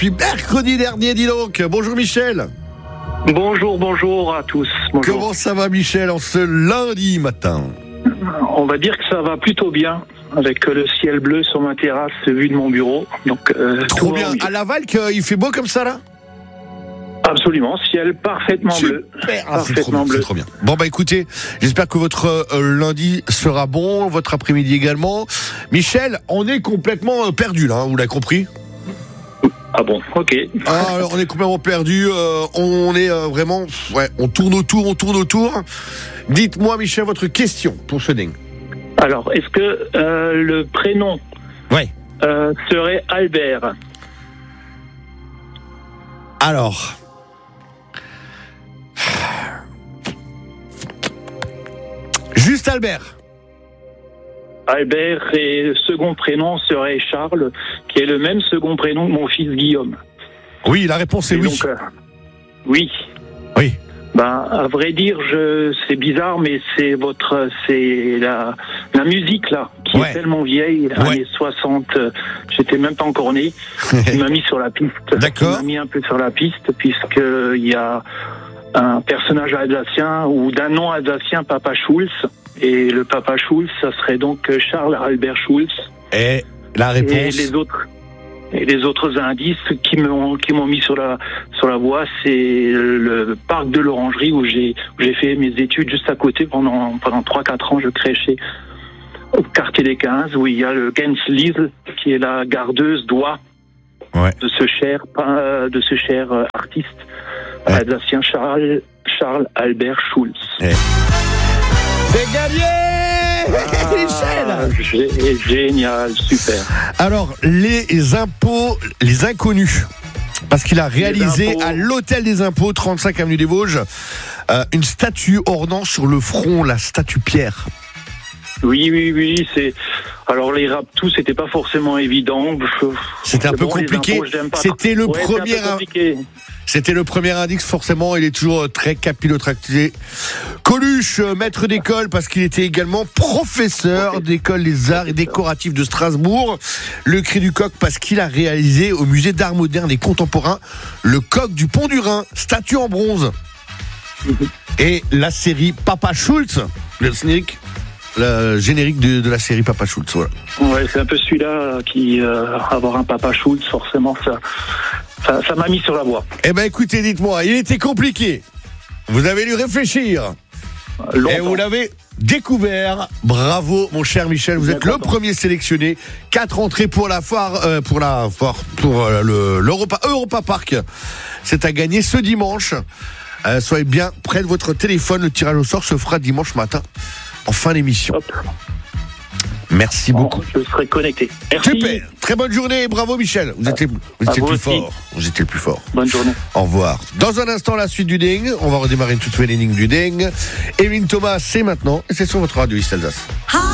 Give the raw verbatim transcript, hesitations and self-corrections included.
depuis mercredi dernier, dis donc. Bonjour Michel. Bonjour, bonjour à tous. Bonjour. Comment ça va Michel en ce lundi matin? On va dire que ça va plutôt bien, avec le ciel bleu sur ma terrasse, vue de mon bureau. Donc, euh, Trop bien. À Laval, il fait beau comme ça là? Absolument, ciel parfaitement Super. bleu. Ah, c'est trop bien, c'est trop bien. Bon bah écoutez, j'espère que votre euh, lundi sera bon, votre après-midi également. Michel, on est complètement euh, perdu là, hein, vous l'avez compris? Ah bon, ok. Ah, alors, on est complètement perdu. Euh, on est euh, vraiment, ouais, on tourne autour, on tourne autour. Dites-moi, Michel, votre question pour ce ding. Alors, est-ce que euh, le prénom ouais. euh, serait Albert? Alors, juste Albert. Albert, et le second prénom serait Charles, qui est le même second prénom que mon fils Guillaume. Oui, la réponse est et oui. Donc, euh, oui. Oui. Ben, à vrai dire, je, c'est bizarre, mais c'est votre, c'est la, la musique là, qui ouais. est tellement vieille, ouais. années soixante. Euh, j'étais même pas encore né. Qui m'a mis sur la piste. D'accord. Qui m'a mis un peu sur la piste, puisque il y a un personnage alsacien ou d'un nom alsacien, Papa Schulz. Et le Papa Schulz, ça serait donc Charles Albert Schulz. Et la réponse. Et les autres. Et les autres indices qui m'ont qui m'ont mis sur la sur la voie, c'est le parc de l'Orangerie où j'ai où j'ai fait mes études juste à côté pendant pendant trois quatre ans. Je crêchais au quartier des quinze où il y a le Gensliesl qui est la gardeuse d'oie ouais. de ce cher de ce cher artiste ouais. alsacien Charles Charles Albert Schulz. Ouais. C'est gagné! Ah, Michel! Génial, super. Alors, les impôts, les inconnus. Parce qu'il a réalisé à l'Hôtel des Impôts, trente-cinq avenue des Vosges, euh, une statue ornant sur le front, la statue Pierre. Oui, oui, oui, c'est. Alors les rap tous, c'était pas forcément évident. C'était un peu bon, compliqué. Impôts, c'était le ouais, premier. C'était le premier indice, forcément, il est toujours très capillotracté. Coluche, maître d'école, parce qu'il était également professeur d'école des arts et décoratifs de Strasbourg. Le Cri du Coq, parce qu'il a réalisé au musée d'art moderne et contemporain le coq du Pont du Rhin, statue en bronze. Et la série Papa Schulz, le sneak. Le générique de, de la série Papa Schulz, voilà. Ouais, c'est un peu celui-là qui euh, avoir un Papa Schulz, forcément, ça, ça, ça m'a mis sur la voie. Eh ben, écoutez, dites-moi, il était compliqué. Vous avez dû réfléchir. Longtemps. Et vous l'avez découvert. Bravo, mon cher Michel. Vous Bien êtes content. Le premier sélectionné. Quatre entrées pour la foire, euh, pour la foire, pour euh, le l'Europa Europa Park. C'est à gagner ce dimanche. Euh, soyez bien près de votre téléphone. Le tirage au sort se fera dimanche matin. En fin d'émission. Hop. Merci beaucoup. Je serai connecté. Merci. Super. Très bonne journée. Bravo Michel. Vous étiez, vous étiez le plus aussi. fort. Vous étiez le plus fort. Bonne journée. Au revoir. Dans un instant, la suite du ding. On va redémarrer une toute nouvelle énigme du ding. Evelyne Thomas, c'est maintenant. Et c'est sur votre radio East Alsace.